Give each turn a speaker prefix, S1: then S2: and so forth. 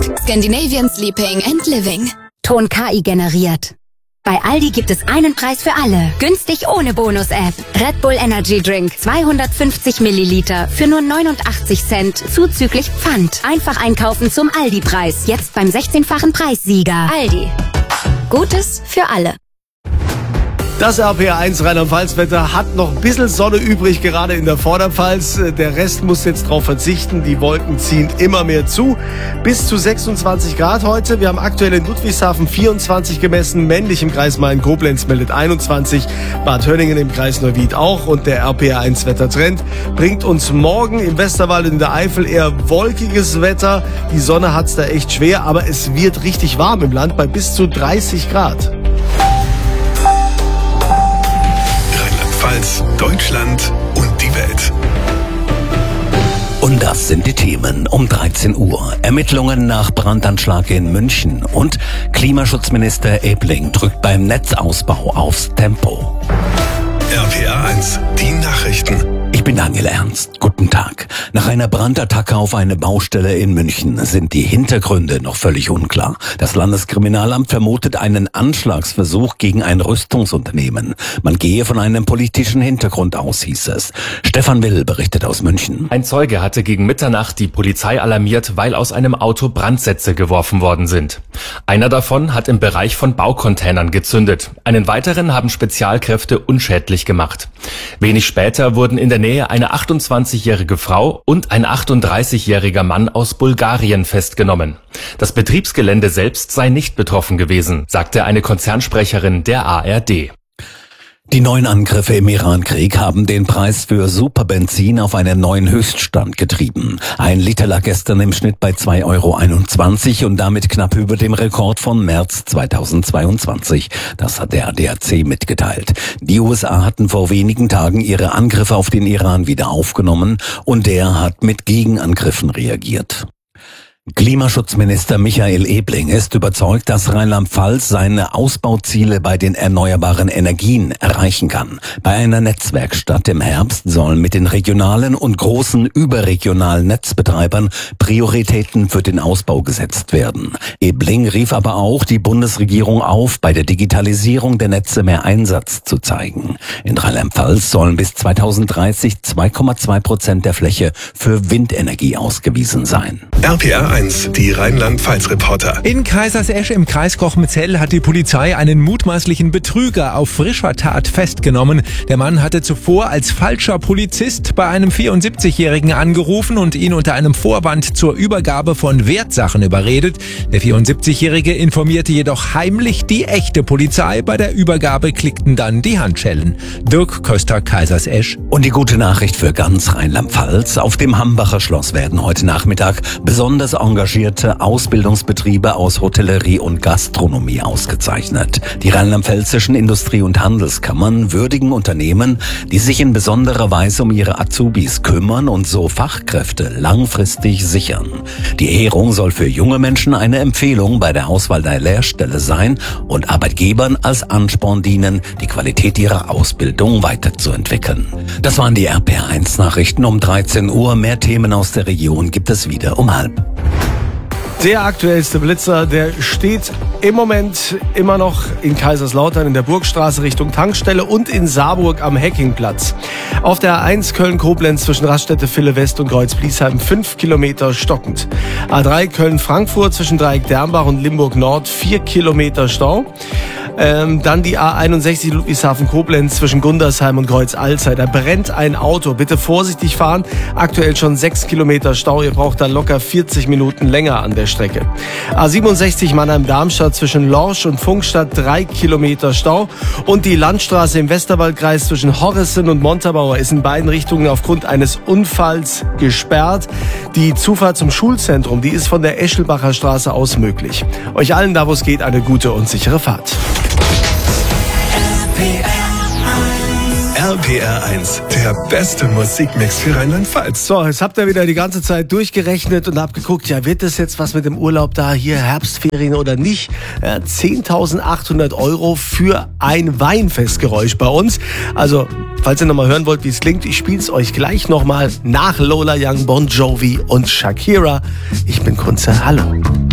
S1: Scandinavian Sleeping and Living.
S2: Ton KI generiert. Bei Aldi gibt es einen Preis für alle. Günstig ohne Bonus-App. Red Bull Energy Drink 250 Milliliter für nur 89 Cent zuzüglich Pfand. Einfach einkaufen zum Aldi-Preis. Jetzt beim 16-fachen Preissieger. Aldi. Gutes für alle.
S3: Das RPR1 Rheinland-Pfalz-Wetter hat noch ein bisschen Sonne übrig, gerade in der Vorderpfalz. Der Rest muss jetzt darauf verzichten. Die Wolken ziehen immer mehr zu. Bis zu 26 Grad heute. Wir haben aktuell in Ludwigshafen 24 gemessen. Männlich im Kreis Main-Koblenz meldet 21. Bad Hönningen im Kreis Neuwied auch. Und der RPR1 Wettertrend bringt uns morgen im Westerwald und in der Eifel eher wolkiges Wetter. Die Sonne hat's da echt schwer, aber es wird richtig warm im Land bei bis zu 30 Grad.
S4: Deutschland und die Welt.
S5: Und das sind die Themen um 13 Uhr. Ermittlungen nach Brandanschlag in München und Klimaschutzminister Ebling drückt beim Netzausbau aufs Tempo.
S4: RPR1, die Nachrichten.
S5: Ich bin Daniel Ernst. Guten Tag. Nach einer Brandattacke auf eine Baustelle in München sind die Hintergründe noch völlig unklar. Das Landeskriminalamt vermutet einen Anschlagsversuch gegen ein Rüstungsunternehmen. Man gehe von einem politischen Hintergrund aus, hieß es. Stefan Will berichtet aus München.
S6: Ein Zeuge hatte gegen Mitternacht die Polizei alarmiert, weil aus einem Auto Brandsätze geworfen worden sind. Einer davon hat im Bereich von Baucontainern gezündet. Einen weiteren haben Spezialkräfte unschädlich gemacht. Wenig später wurden in der Nähe eine 28-jährige Frau und ein 38-jähriger Mann aus Bulgarien festgenommen. Das Betriebsgelände selbst sei nicht betroffen gewesen, sagte eine Konzernsprecherin der ARD.
S5: Die neuen Angriffe im Iran-Krieg haben den Preis für Superbenzin auf einen neuen Höchststand getrieben. Ein Liter lag gestern im Schnitt bei 2,21 € und damit knapp über dem Rekord von März 2022. Das hat der ADAC mitgeteilt. Die USA hatten vor wenigen Tagen ihre Angriffe auf den Iran wieder aufgenommen und der hat mit Gegenangriffen reagiert. Klimaschutzminister Michael Ebling ist überzeugt, dass Rheinland-Pfalz seine Ausbauziele bei den erneuerbaren Energien erreichen kann. Bei einer Netzwerkstatt im Herbst sollen mit den regionalen und großen überregionalen Netzbetreibern Prioritäten für den Ausbau gesetzt werden. Ebling rief aber auch die Bundesregierung auf, bei der Digitalisierung der Netze mehr Einsatz zu zeigen. In Rheinland-Pfalz sollen bis 2030 2,2% der Fläche für Windenergie ausgewiesen sein.
S4: RPR1, die Rheinland-Pfalz-Reporter.
S7: In Kaisersesch im Kreis Kochmezell hat die Polizei einen mutmaßlichen Betrüger auf frischer Tat festgenommen. Der Mann hatte zuvor als falscher Polizist bei einem 74-Jährigen angerufen und ihn unter einem Vorwand zur Übergabe von Wertsachen überredet. Der 74-Jährige informierte jedoch heimlich die echte Polizei. Bei der Übergabe klickten dann die Handschellen. Dirk Köster, Kaisersesch.
S5: Und die gute Nachricht für ganz Rheinland-Pfalz: Auf dem Hambacher Schloss werden heute Nachmittag besonders engagierte Ausbildungsbetriebe aus Hotellerie und Gastronomie ausgezeichnet. Die rheinland-pfälzischen Industrie- und Handelskammern würdigen Unternehmen, die sich in besonderer Weise um ihre Azubis kümmern und so Fachkräfte langfristig sichern. Die Ehrung soll für junge Menschen eine Empfehlung bei der Auswahl der Lehrstelle sein und Arbeitgebern als Ansporn dienen, die Qualität ihrer Ausbildung weiterzuentwickeln. Das waren die RPR1 Nachrichten um 13 Uhr. Mehr Themen aus der Region gibt es wieder um 12:30.
S3: Der aktuellste Blitzer, der steht im Moment immer noch in Kaiserslautern in der Burgstraße Richtung Tankstelle und in Saarburg am Heckingplatz. Auf der A1 Köln-Koblenz zwischen Raststätte Ville-West und Kreuz-Bliesheim 5 Kilometer stockend. A3 Köln-Frankfurt zwischen Dreieck-Dermbach und Limburg-Nord 4 Kilometer Stau. Dann die A61 Ludwigshafen-Koblenz zwischen Gundersheim und Kreuz-Alzey. Da brennt ein Auto. Bitte vorsichtig fahren. Aktuell schon 6 Kilometer Stau. Ihr braucht da locker 40 Minuten länger an der Strecke. A67 Mannheim-Darmstadt zwischen Lorsch und Funkstadt 3 Kilometer Stau. Und die Landstraße im Westerwaldkreis zwischen Horrissen und Montabaur ist in beiden Richtungen aufgrund eines Unfalls gesperrt. Die Zufahrt zum Schulzentrum, die ist von der Eschelbacher Straße aus möglich. Euch allen da, wo es geht, eine gute und sichere Fahrt.
S4: RPR1, der beste Musikmix für Rheinland-Pfalz.
S3: So, jetzt habt ihr wieder die ganze Zeit durchgerechnet und habt geguckt, ja, wird das jetzt was mit dem Urlaub da hier, Herbstferien oder nicht? 10.800 € für ein Weinfestgeräusch bei uns. Also, falls ihr nochmal hören wollt, wie es klingt, ich spiel's euch gleich nochmal nach Lola Young, Bon Jovi und Shakira. Ich bin Kunze, hallo.